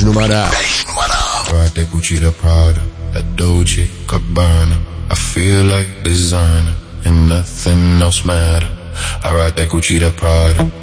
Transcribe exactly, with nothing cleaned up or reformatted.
numara. Ride that Gucci, the Prada, that Dolce, Gabbana. I feel like designer, and nothing else matter. I ride that Gucci, the Prada,